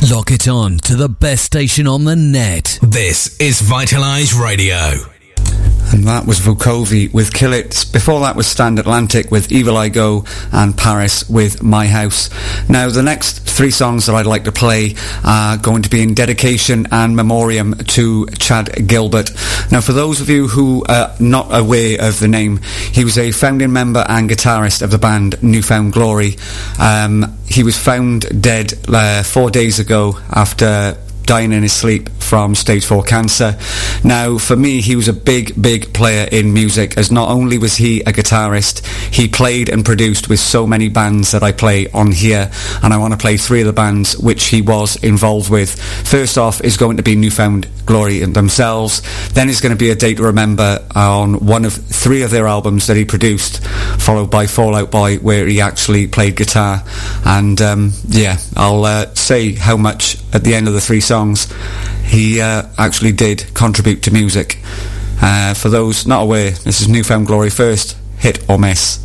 Lock it on to the best station on the net. This is Vitalize Radio. And that was Vukovi with Kill It. Before that was Stand Atlantic with Evil I Go, and Paris with My House. Now, the next three songs that I'd like to play are going to be in dedication and memoriam to Chad Gilbert. Now, for those of you who are not aware of the name, he was a founding member and guitarist of the band New Found Glory. He was found dead 4 days ago after dying in his sleep from stage 4 cancer. Now, for me, he was a big player in music, as not only was he a guitarist, he played and produced with so many bands that I play on here, and I want to play three of the bands which he was involved with. First off is going to be New Found Glory themselves. Then is going to be A Day to Remember on one of three of their albums that he produced, followed by Fall Out Boy, where he actually played guitar. And I'll say how much at the end of the three songs he actually did contribute to music. For those not aware, this is New Found Glory first, Hit or Miss.